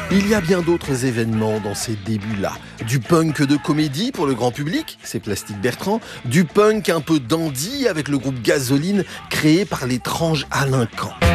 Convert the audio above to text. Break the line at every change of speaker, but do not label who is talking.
Il y a bien d'autres événements dans ces débuts-là. Du punk de comédie pour le grand public, c'est Plastique Bertrand. Du punk un peu dandy avec le groupe Gasoline créé par l'étrange Alain Camp.